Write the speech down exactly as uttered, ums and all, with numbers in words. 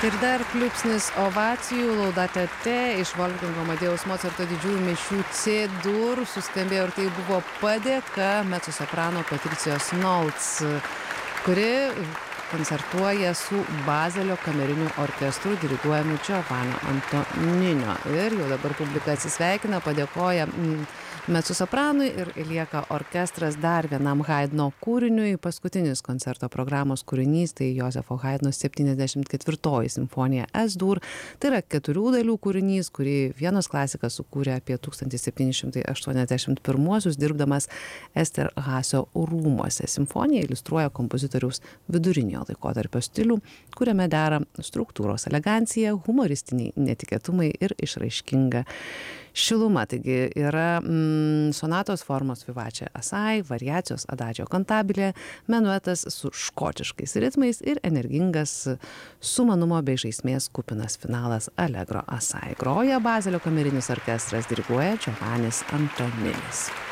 Ir dar pliūpsnis ovacijų Laudate te iš Wolfgango Amadėjaus Mocarto didžiųjų mišių C dur suskambėjo ir tai buvo padėka mecosoprano Patricijos Nolts, kuri koncertuoja su Bazelio kameriniu orkestru diriguojamu Giovanni Antoninio. Ir jau dabar publika atsisveikina, padėkoja mecosopranui ir lieka orkestras dar vienam Haidno kūriniui. Paskutinis koncerto programos kūrinys tai Jozefo Haidno septyniasdešimt ketvirtoji simfonija Es dur. Tai yra keturių dalių kūrinys, kurį Vienos klasikas sukūrė apie tūkstantis septyni šimtai aštuoniasdešimt pirmuosius dirbdamas Esterhazio rūmuose. Simfonija iliustruoja kompozitoriaus vidurinio laikotarpio stilių, kuriame dera struktūros elegancija, humoristiniai netikėtumai ir išraiškinga šiluma. Taigi yra mm, sonatos formos vivace assai, variacijos adagio cantabile, menuetas su škotiškais ritmais ir energingas sumanumo bei žaismės kupinas finalas allegro assai. Groja Bazelio kamerinis orkestras, diriguoja Giovannis Antoninis.